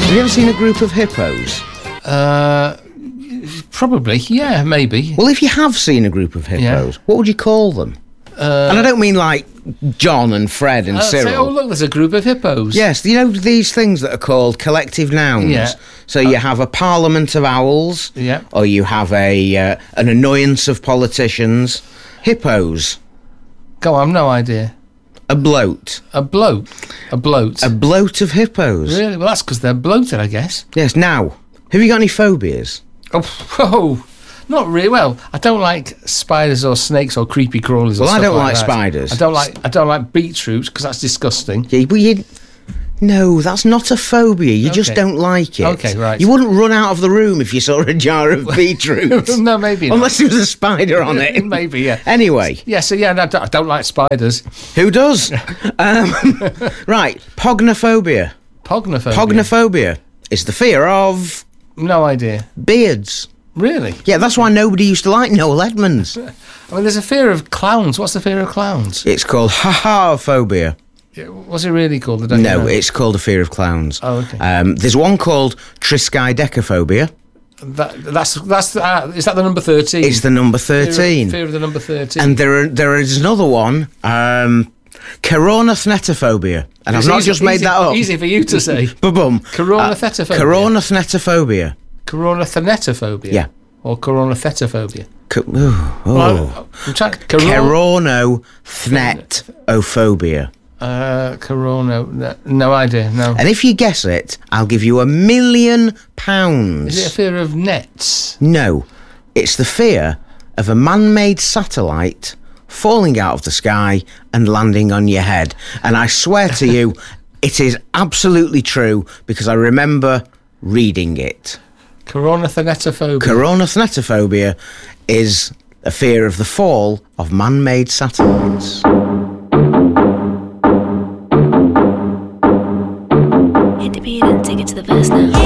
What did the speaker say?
Have you ever seen a group of hippos? Probably, yeah, maybe. Well, if you have seen a group of hippos, what would you call them? And I don't mean like John and Fred and Cyril. Say, oh, look, there's a group of hippos. Yes, you know these things that are called collective nouns? Yeah. So you have a parliament of owls, Yeah. or you have an annoyance of politicians. Hippos. Go on, no idea. A bloat. A bloat. A bloat. A bloat of hippos. Really? Well, that's because they're bloated, I guess. Yes, now, have you got any phobias? Oh, whoa. Not really. Well, I don't like spiders or snakes or creepy crawlers. Well, or I stuff don't like that. spiders. I don't like beetroots because that's disgusting. Yeah, but no, that's not a phobia. You just Okay. don't like it. Okay, right. You wouldn't run out of the room if you saw a jar of beetroot. No, maybe not. Unless there was a spider on it. Maybe, yeah. Anyway. Yeah, so yeah, no, I don't like spiders. Who does? Right, pognophobia. Pognophobia. Pognophobia is the fear of No idea. beards. Really? Yeah, that's why nobody used to like Noel Edmonds. I mean, there's a fear of clowns. What's the fear of clowns? It's called ha-ha-phobia. What's it really called? I don't No, know. it's called a fear of clowns. Oh, okay. There's one called triskaidekaphobia. Is that the number 13? It's the number 13. Fear of the number 13. And there is another one, coronathnetophobia. And I've not just made that up. Easy for you to say. Ba-bum. Coronathnetophobia. Coronathnetophobia. Coronathnetophobia? Yeah. Or coronathnetophobia? Oh. Well, I'm trying... Coronathnetophobia. No idea, no. And if you guess it, I'll give you £1 million. Is it a fear of nets? No. It's the fear of a man-made satellite falling out of the sky and landing on your head. And I swear to you, it is absolutely true because I remember reading it. Coronathnetophobia. Coronathnetophobia is a fear of the fall of man-made satellites. Hit the beat and take it to the verse now.